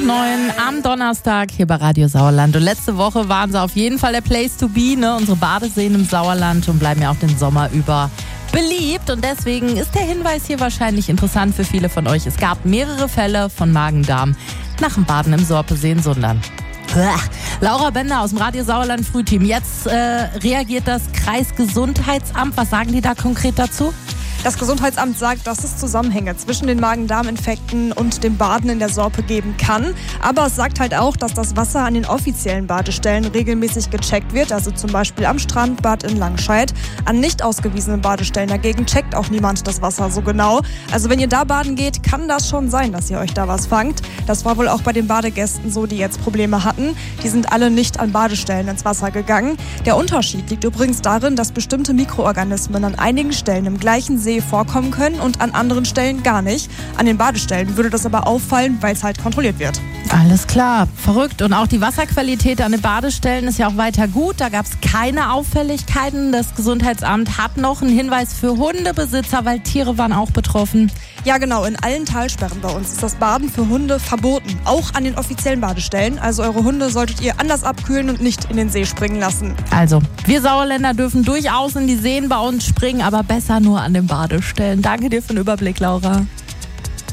9 am Donnerstag hier bei Radio Sauerland. Und letzte Woche waren sie auf jeden Fall der Place to be, ne? Unsere Badeseen im Sauerland, und bleiben ja auch den Sommer über beliebt. Und deswegen ist der Hinweis hier wahrscheinlich interessant für viele von euch. Es gab mehrere Fälle von Magen-Darm nach dem Baden im Sorpesee in Sundern. Laura Bender aus dem Radio Sauerland Frühteam. Jetzt reagiert das Kreisgesundheitsamt. Was sagen die da konkret dazu? Das Gesundheitsamt sagt, dass es Zusammenhänge zwischen den Magen-Darm-Infekten und dem Baden in der Sorpe geben kann. Aber es sagt halt auch, dass das Wasser an den offiziellen Badestellen regelmäßig gecheckt wird. Also zum Beispiel am Strandbad in Langscheid. An nicht ausgewiesenen Badestellen dagegen checkt auch niemand das Wasser so genau. Also wenn ihr da baden geht, kann das schon sein, dass ihr euch da was fangt. Das war wohl auch bei den Badegästen so, die jetzt Probleme hatten. Die sind alle nicht an Badestellen ins Wasser gegangen. Der Unterschied liegt übrigens darin, dass bestimmte Mikroorganismen an einigen Stellen im gleichen See vorkommen können und an anderen Stellen gar nicht. An den Badestellen würde das aber auffallen, weil es halt kontrolliert wird. Alles klar, verrückt. Und auch die Wasserqualität an den Badestellen ist ja auch weiter gut. Da gab es keine Auffälligkeiten. Das Gesundheitsamt hat noch einen Hinweis für Hundebesitzer, weil Tiere waren auch betroffen. Ja genau, in allen Talsperren bei uns ist das Baden für Hunde verboten. Auch an den offiziellen Badestellen. Also eure Hunde solltet ihr anders abkühlen und nicht in den See springen lassen. Also, wir Sauerländer dürfen durchaus in die Seen bei uns springen, aber besser nur an den Badestellen. Danke dir für den Überblick, Laura.